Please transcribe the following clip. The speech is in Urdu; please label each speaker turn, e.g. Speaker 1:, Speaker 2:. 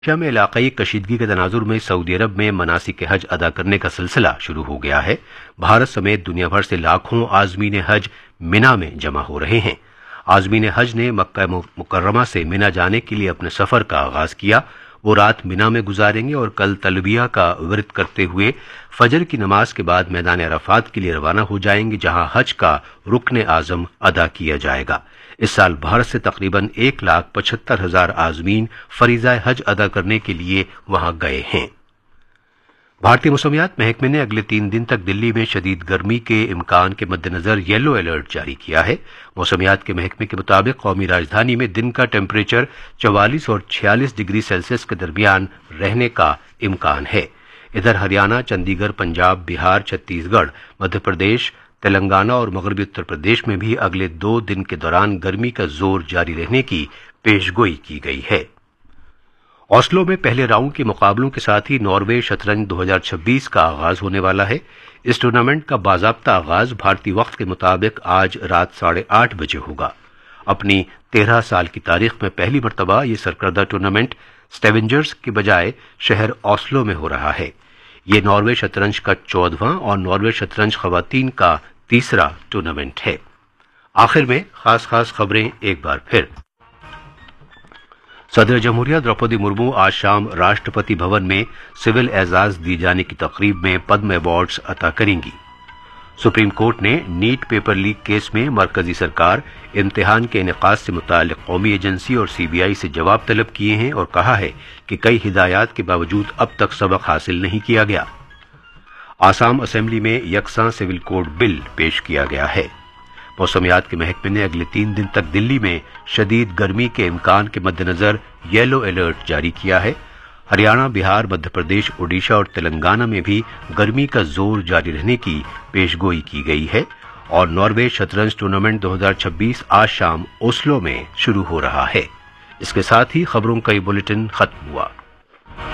Speaker 1: ایشیا میں علاقائی کشیدگی کے تناظر میں سعودی عرب میں مناسک حج ادا کرنے کا سلسلہ شروع ہو گیا ہے۔ بھارت سمیت دنیا بھر سے لاکھوں عازمین حج منا میں جمع ہو رہے ہیں۔ عازمین حج نے مکہ مکرمہ سے منا جانے کے لیے اپنے سفر کا آغاز کیا۔ وہ رات منا میں گزاریں گے اور کل تلبیہ کا ورد کرتے ہوئے فجر کی نماز کے بعد میدان عرفات کے لیے روانہ ہو جائیں گے، جہاں حج کا رکن اعظم ادا کیا جائے گا۔ اس سال بھارت سے تقریباً 1,75,000 عازمین فریضہ حج ادا کرنے کے لیے وہاں گئے ہیں۔ بھارتی موسمیات محکمے نے اگلے 3 دن تک دلی میں شدید گرمی کے امکان کے مد نظر یلو الرٹ جاری کیا ہے۔ موسمیات کے محکمے کے مطابق قومی راجدھانی میں دن کا ٹیمپریچر 44 اور 46 ڈگری سیلسیس کے درمیان رہنے کا امکان ہے۔ ادھر ہریانہ، چندی گڑھ، پنجاب، بہار، چھتیس گڑھ، مدھیہ پردیش، تلنگانہ اور مغربی اتر پردیش میں بھی اگلے 2 دن کے دوران گرمی کا زور جاری رہنے کی پیشگوئی کی گئی ہے۔ اوسلو میں پہلے راؤنڈ کے مقابلوں کے ساتھ ہی ناروے شطرنج 2026 کا آغاز ہونے والا ہے۔ اس ٹورنامنٹ کا باضابطہ آغاز بھارتی وقت کے مطابق آج رات 8:30 بجے ہوگا۔ اپنی 13 سال کی تاریخ میں پہلی مرتبہ یہ سرکردہ ٹورنامنٹ سٹیونجرز کے بجائے شہر اوسلو میں ہو رہا ہے۔ یہ ناروے شطرنج کا 14واں اور ناروے شطرنج خواتین کا تیسرا ٹورنامنٹ ہے۔ آخر میں خاص خبریں ایک بار پھر۔ صدر جمہوریہ دروپدی مرمو آج شام راشٹرپتی بھون میں سول اعزاز دی جانے کی تقریب میں پدم ایوارڈز عطا کریں گی۔ سپریم کورٹ نے نیٹ پیپر لیک کیس میں مرکزی سرکار، امتحان کے انعقاد سے متعلق قومی ایجنسی اور CBI سے جواب طلب کیے ہیں اور کہا ہے کہ کئی ہدایات کے باوجود اب تک سبق حاصل نہیں کیا گیا۔ آسام اسمبلی میں یکساں سول کوڈ بل پیش کیا گیا ہے۔ موسمیات کے محکمے نے اگلے 3 دن تک دلی میں شدید گرمی کے امکان کے مد نظر یلو الرٹ جاری کیا ہے۔ ہریانہ، بہار، مدھیہ پردیش، اڈیشہ اور تلنگانہ میں بھی گرمی کا زور جاری رہنے کی پیشگوئی کی گئی ہے اور ناروے شطرنج ٹورنامنٹ 2026 آج شام اوسلو میں شروع ہو رہا ہے۔ اس کے ساتھ ہی خبروں کا یہ بلیٹن ختم ہوا۔